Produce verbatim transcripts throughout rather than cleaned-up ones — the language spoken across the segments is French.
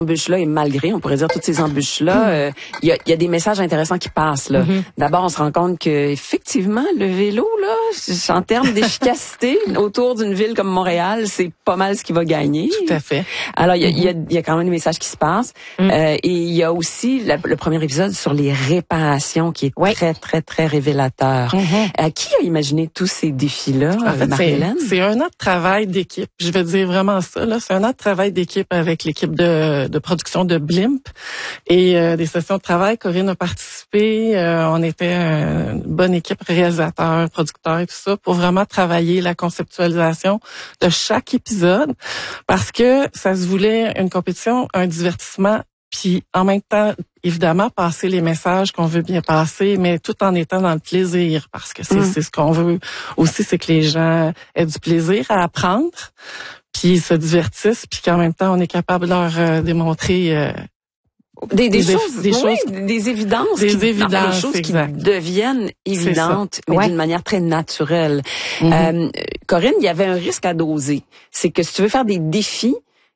embûches-là et malgré, on pourrait dire toutes ces embûches-là, euh, il y, a, y a des messages intéressants qui passent là. Mm-hmm. D'abord, on se rend compte que effectivement, le vélo là, en termes d'efficacité autour d'une ville comme Montréal, c'est pas mal ce qui va gagner. Tout à fait. Alors, il y a, mm-hmm. y, a, y a quand même des messages qui se passent. Mm. Euh, et il y a aussi la, le premier épisode sur les réparations qui est oui. très, très, très révélateur. Mm-hmm. Euh, qui a imaginé tous ces défis-là, en fait, Marie-Hélène? C'est, c'est un an de travail d'équipe. Je vais dire vraiment ça. Là, c'est un an de travail d'équipe avec l'équipe de de production de Blimp et euh, des sessions de travail. Corinne a participé. Euh, on était une bonne équipe, réalisateur, producteur et tout ça, pour vraiment travailler la conceptualisation de chaque épisode parce que ça se voulait une compétition, un divertissement, puis en même temps, évidemment, passer les messages qu'on veut bien passer, mais tout en étant dans le plaisir parce que c'est, mmh. c'est ce qu'on veut aussi, c'est que les gens aient du plaisir à apprendre. Puis se divertissent, puis qu'en même temps, on est capable de leur euh, démontrer euh, des, des, des choses, des, oui, choses, des évidences, des qui, évidences, des choses exact. qui deviennent évidentes, mais ouais. d'une manière très naturelle. Mm-hmm. Euh, Corinne, il y avait un risque à doser. C'est que si tu veux faire des défis,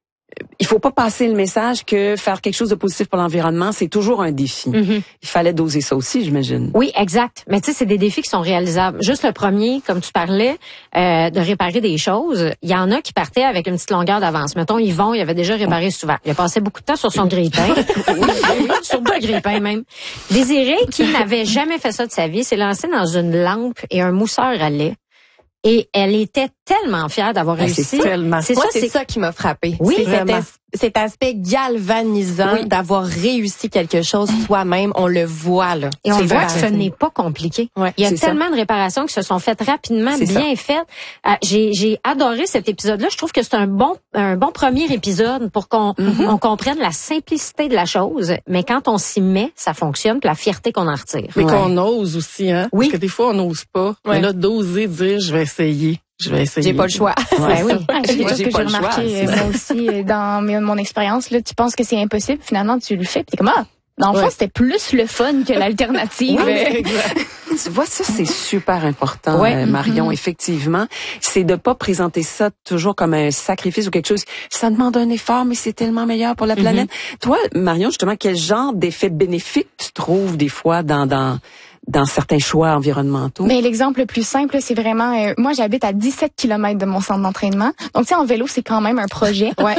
il faut pas passer le message que faire quelque chose de positif pour l'environnement, c'est toujours un défi. Mm-hmm. Il fallait doser ça aussi, j'imagine. Oui, exact. Mais tu sais, c'est des défis qui sont réalisables. Juste le premier, comme tu parlais, euh, de réparer des choses. Il y en a qui partaient avec une petite longueur d'avance. Mettons, Yvon, il avait déjà réparé souvent. Il a passé beaucoup de temps sur son grille-pain. oui, oui, sur deux grille-pains même. Désiré, qui n'avait jamais fait ça de sa vie, s'est lancé dans une lampe et un mousseur à lait. Et elle était tellement fière d'avoir ben, réussi. C'est, tellement... c'est Moi, ça, c'est, c'est ça qui m'a frappée. Oui, c'est vraiment. Cet, as... cet aspect galvanisant oui. d'avoir réussi quelque chose soi-même. On le voit, là. Et on c'est voit que ce n'est pas compliqué. Ouais, Il y a tellement ça. de réparations qui se sont faites rapidement, c'est bien ça. faites. Euh, j'ai, j'ai adoré cet épisode-là. Je trouve que c'est un bon, un bon premier épisode pour qu'on mm-hmm. on comprenne la simplicité de la chose. Mais quand on s'y met, ça fonctionne, puis la fierté qu'on en retire. Mais ouais. qu'on ose aussi, hein. Oui. Parce que des fois, on n'ose pas. Ouais. Mais là, d'oser dire, je vais essayer. Je vais essayer. J'ai pas le choix. Ouais, oui. C'est quelque chose que j'ai remarqué moi aussi dans mon expérience. Là, tu penses que c'est impossible, finalement tu le fais, puis t'es comme ah. Dans le ouais. fond, c'était plus le fun que l'alternative. Oui, exact. Tu vois, ça, c'est super important, ouais. euh, Marion, mm-hmm. effectivement. C'est de pas présenter ça toujours comme un sacrifice ou quelque chose. Ça demande un effort, mais c'est tellement meilleur pour la planète. Mm-hmm. Toi, Marion, justement, quel genre d'effet bénéfique tu trouves des fois dans... dans dans certains choix environnementaux? Mais l'exemple le plus simple, c'est vraiment... Euh, moi, j'habite à dix-sept kilomètres de mon centre d'entraînement. Donc, tu sais, en vélo, c'est quand même un projet. Ouais.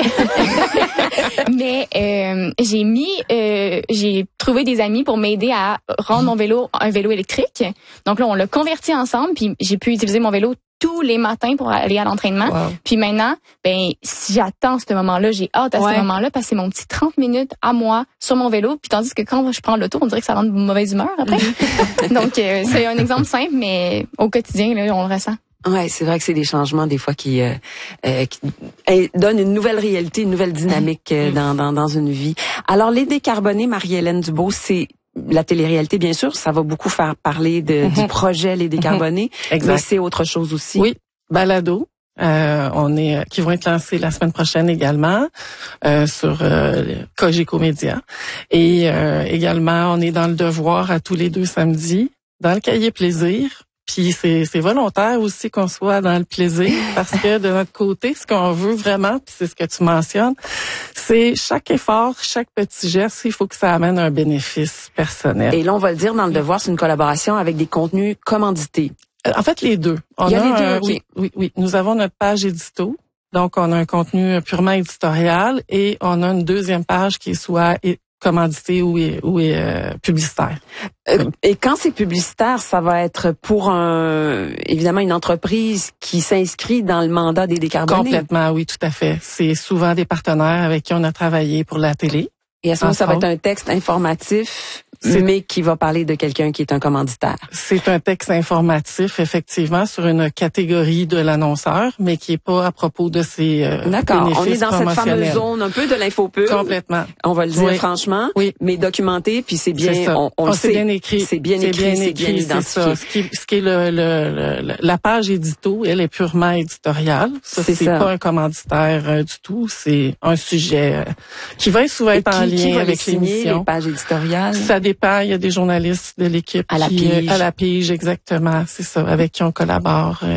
Mais euh, j'ai mis... Euh, j'ai trouvé des amis pour m'aider à rendre mon vélo un vélo électrique. Donc là, on l'a converti ensemble, puis j'ai pu utiliser mon vélo tous les matins pour aller à l'entraînement. Wow. Puis maintenant, ben si j'attends ce moment-là, j'ai hâte à ouais. ce moment-là parce que c'est mon petit trente minutes à moi sur mon vélo. Puis tandis que quand je prends l'auto, on dirait que ça rend de mauvaise humeur après. Donc, euh, c'est un exemple simple, mais au quotidien, là, on le ressent. Ouais, c'est vrai que c'est des changements des fois qui, euh, euh, qui euh, donnent une nouvelle réalité, une nouvelle dynamique euh, dans, dans, dans une vie. Alors, les décarbonés, Marie-Hélène Dubois, c'est... La télé-réalité, bien sûr, ça va beaucoup faire parler de, mm-hmm. du projet Les Décarbonés, mm-hmm. mais c'est autre chose aussi. Oui, balado, euh, on est qui vont être lancés la semaine prochaine également euh, sur euh, Cogeco Média. Et euh, également, on est dans le devoir à tous les deux samedis, dans le cahier plaisir. Puis c'est, c'est volontaire aussi qu'on soit dans le plaisir parce que de notre côté, ce qu'on veut vraiment, puis c'est ce que tu mentionnes, c'est chaque effort, chaque petit geste, il faut que ça amène un bénéfice personnel. Et là, on va le dire dans le devoir, c'est une collaboration avec des contenus commandités. En fait, les deux. On il y a, a les deux, un, okay. oui, oui, oui. Nous avons notre page édito. Donc, on a un contenu purement éditorial et on a une deuxième page qui est soit commandité ou est, ou est euh, publicitaire. Euh, oui. Et quand c'est publicitaire, ça va être pour un évidemment une entreprise qui s'inscrit dans le mandat des décarbonés. Complètement, oui, tout à fait. C'est souvent des partenaires avec qui on a travaillé pour la télé. Et à ce moment, ça va être un texte informatif, c'est, mais qui va parler de quelqu'un qui est un commanditaire. C'est un texte informatif, effectivement, sur une catégorie de l'annonceur, mais qui est pas à propos de ses euh, D'accord. bénéfices On est dans cette fameuse zone un peu de l'infopub. Complètement. On va le dire oui. franchement, oui. mais documenté, puis c'est bien, c'est on, on, on le c'est sait. Bien écrit. C'est bien c'est écrit, bien c'est écrit, bien c'est identifié. Ça. Ce qui, ce qui est le, le, le, la page édito, elle est purement éditoriale. Ça, c'est, c'est ça. Pas un commanditaire euh, du tout. C'est un sujet euh, qui va souvent être qui, en lien qui va avec les l'émission. Les pages éditoriales. Ça dépend. Il y a des journalistes de l'équipe à la qui, pige. À la pige, exactement. C'est ça, avec qui on collabore. Euh,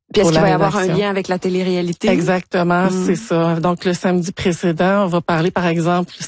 Puis est-ce pour qu'il la va y avoir un rédaction. lien avec la télé-réalité? Exactement, Mm. c'est ça. Donc le samedi précédent, on va parler par exemple